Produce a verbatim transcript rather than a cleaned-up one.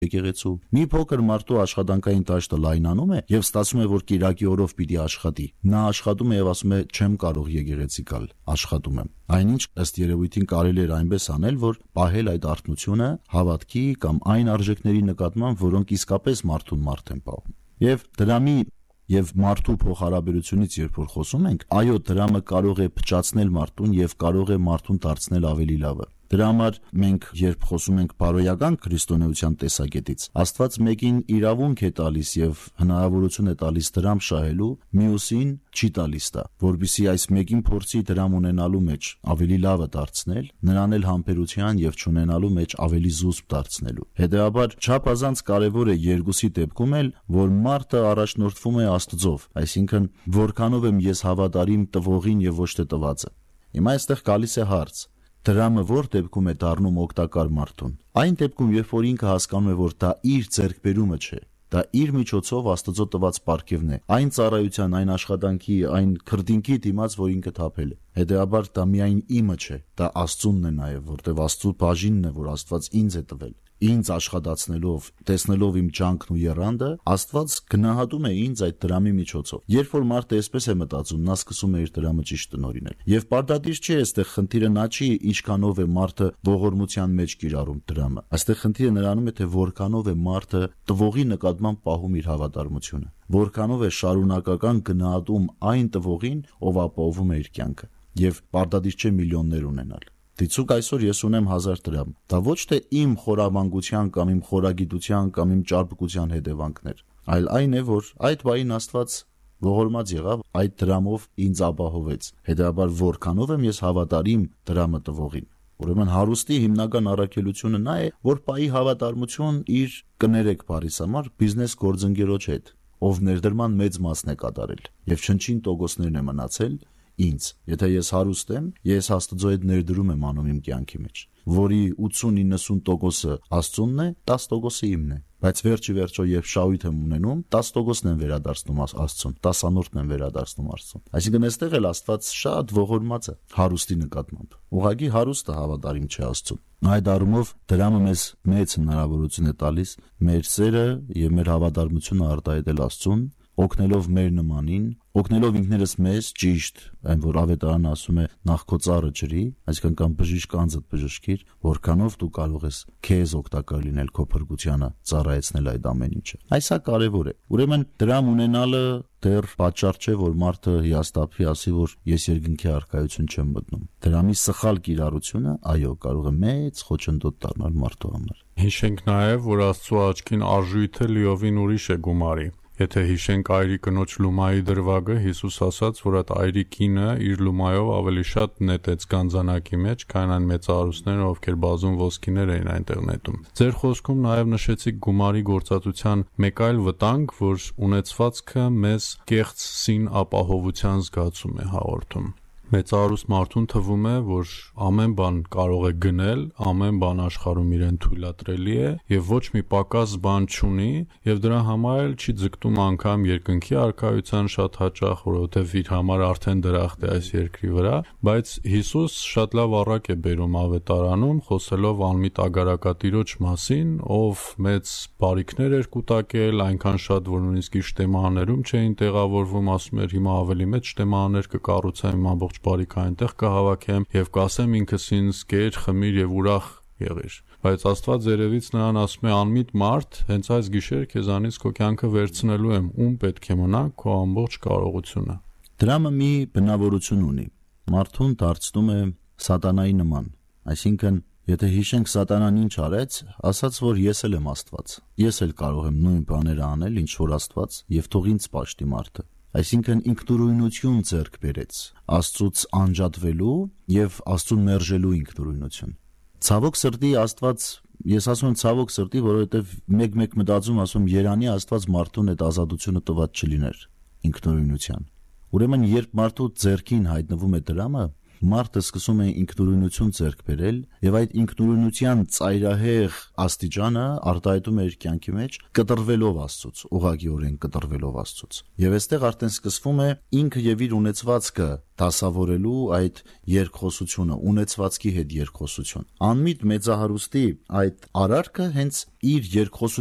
եկեղեցու։ Մի փոքր մարդու աշխատանքային դաշտը լայնանում է եւ ստացվում է, որ կիրակի օրով պիտի աշխատի։ Նա աշխատում է եւ ասում է չեմ կարող եկեղեցի գալ, աշխատում եմ։ Այնինչ ըստ երևույթին կարելի էր այնպես անել, որ պահել այդ արթնությունը հավատքի կամ այն արժեքների նկատմամբ, որոնք իսկապես մարդուն մարդ են պահում։ Եվ դրամի եւ մարդու փոխհարաբերությունից երբ որ խոսում ենք, այո, դրամը կարող է փչացնել մարդուն եւ կարող է մարդուն դարձնել ավելի լավը։ Դրա համար մենք երբ խոսում ենք բարոյական քրիստոնեության տեսակետից, Աստված մեկին իրավունք է տալիս եւ հնարավորություն է տալիս դրամ շահելու, մյուսին չի տալիս դա, որբիսի այս մեկին փորձի դրամ ունենալու մեջ ավելի լավը դարձնել, նրան էլ համբերության եւ չունենալու մեջ ավելի զուսպ դարձնելու։ Հետեւաբար չափազանց կարեւոր է երկուսի դեպքում էլ, որ մարդը առաջնորդվում է Աստծով, այսինքն որքանով եմ ես հավատարիմ տվողին եւ ոչ թե տվածը։ Հիմա այստեղ գալիս է հարց. դրամը որ դեպքում է դառնում օգտակար մարդուն։ Այն դեպքում, երբ որ ինքը հասկանում է, որ դա իր ձեռքբերումը չէ, դա իր միջոցով Աստծո տված պարգևն է, այն ծառայության, այն աշխատանքի, այն քրդինքի դիմաց, որ ինքը թափել է։ Հետեւաբար դա միայն իմը չէ, դա Աստծունն է նաև, որտեղ Աստծո բաժինն է, որ Աստված ինձ է տվել։ Ինձ աշխատացնելով, տեսնելով իմ ջանքն ու եռանդը, Աստված գնահատում է ինձ այդ դրամի միջոցով։ Երբ որ մարդը այսպես է մտածում, նա սկսում է իր դրամը ճիշտ տնօրինել։ Եվ պարտադիր չի այստեղ խնդիրը նա չի, ինչքանով է մարդը ողորմության մեջ կիրառում դրամը։ Այստեղ խնդիրը նրանում է, թե որքանով է մարդը տվողի նկատմամբ պահում իր հավատարմությունը, որքանով է շարունակական գնահատում այն տվողին, ով ապահովում է իր կյանքը։ Եվ պարտադիր չէ միլիոններ ունենալ։ Դիցուք այսօր ես ունեմ հազար դրամ։ Դա ոչ թե իմ խորամանկության կամ իմ խորագիտության կամ իմ ճարպկության հետևանքներ, այլ այն է, որ այդ բային Աստված ողորմած եղավ, այդ դրամով ինձ ապահովեց։ Հետեւաբար որքանով եմ ես հավատարիմ դրամը տվողին։ Ուրեմն հարուստի հիմնական առաքելությունը նա է, որ պահի հավատարմություն իր կներեք բարիս համար բիզնես գործընկերոջ հետ, ով ներդրման մեծ մասն է կատարել, եւ չնչին տոկոսներն է մնացել ինձ։ Եթե ես հարուստ եմ, ես Աստծո հետ ներդրում եմ անում իմ կյանքի մեջ, որի ութսուն-իննսուն տոկոսը Աստծունն է, տասը տոկոսը իմն է, բայց վերջի վերջո երբ շահույթ եմ ունենում, տասը տոկոսն եմ վերադարձնում Աստծուն, տասանորդն եմ վերադարձնում Աստծուն։ Այսինքն այստեղ էլ Աստված շատ ողորմած է հարուստի նկատմամբ։ Ուղղակի հարուստը հավատարիմ չէ Աստծուն։ Այդ առումով դրամը մեզ մեծ հնարավորություն է տալիս մեր սերը եւ մեր հավատարմությունը արտահայտել Աստծուն, օգնելով մեր նմանին, օգնելով ինքներս մեզ ճիշտ, այն որ ավետարանը ասում է նախ քո ծառը ջրի, այսինքն կամ բժիշկ անձդ բժշկիր, որքանով դու կարող ես քեզ օգտակար լինել քո փրկությանը, ծառայեցնել այդ ամեն ինչը։ Այսա կարևոր է։ Ուրեմն դրամ ունենալը դեռ պատճառ չէ, որ մարդը հիասթափվի, ասի, որ ես երկնքի առկայություն չեմ մտնում։ Դրամի սխալ կիրառությունը, այո, կարող է մեծ խոչընդոտ դառնալ մարդու համար։ Հիշենք նաև, որ Աստծո աչքին արժույթը լիովին ուրիշ է գումարի։ Եթե հիշենք այրի կնոջ լումայի դրվագը, Հիսուս ասաց, որ այդ այրի կինը իր լումայով ավելի շատ նետեց գանձանակի մեջ, քան այն մեծահարուստները, ովքեր բազում ոսկիներ էին այնտեղ նետում։ Ձեր խոսքում նաև նշեցիք գումարի գործածության մեկ այլ վտանգ, որ ունեցվածքը մեզ կեղծ սին ապահովության զգացում է հաղորդում։ Մեծահարուստ մարդուն թվում է, որ ամեն բան կարող է գնել, ամեն բան աշխարհում իրեն թույլատրելի է եւ ոչ մի պակաս բան չունի եւ դրա համար էլ չի ձգտում անգամ երկնքի արքայության շատ հաճախ, որովհետեւ իր համար արդեն դրախտ է այս երկրի վրա, բայց Հիսուս շատ լավ առակ է բերում ավետարանում, խոսելով անմիտ ագարակատիրոջ մասին, ով մեծ բարիքներ էր կուտակել, այնքան շատ, որ նույնիսկ իր շտեմաներում չէին տեղավորվում, ասում էր հիմա ավելի մեծ շտեմաներ կկառուցեմ, ամբողջ բարիք այնտեղ կհավաքեմ եւ կասեմ ինքս ինձ կեր, խմիր եւ ուրախ եղիր։ Բայց Աստված երևից նրան ասում է անմիտ մարդ, հենց այս գիշեր քեզանից քո կյանքը վերցնելու եմ, ում պետք է մնա քո ամբողջ կարողությունը։ Դրամը մի բնավորություն ունի։ Մարդուն դարձնում է սատանայի նման, այսինքն եթե հիշենք սատանան ինչ արեց, ասաց, որ ես էլ եմ Աստված։ Ես էլ կարող եմ նույն բաները անել, ինչ որ Աստված, եւ թող ինձ պաշտի մարդը։ Այսինքն ինքնուրույնություն ձեռք բերեց, Աստծուց անջատվելու եւ Աստծուն մերժելու ինքնուրույնություն։ Ցավոք սրտի Աստված, ես ասում եմ ցավոք սրտի, որովհետեւ մեկ-մեկ մտածում ասում երանի Աստված մարդուն այդ ազատությունը տված չլիներ ինքնուրույնության։ Ուրեմն երբ մարդու ձեռքին հայտնվում է դրամը, մարդը սկսում է ինքնուրույնություն ձեռք բերել եւ այդ ինքնուրույնության ծայրահեղ աստիճանը արտահայտում է իր կյանքի մեջ կտրվելով Աստծուց, ուղղակիորեն կտրվելով Աստծուց։ Եվ այստեղ արդեն սկսվում է ինքը եւ իր ունեցվածքը դասավորելու այդ երկխոսությունը, ունեցվածքի հետ երկխոսություն։ Անմիտ մեծահարուստի այդ արարքը հենց իր երկխոսությունը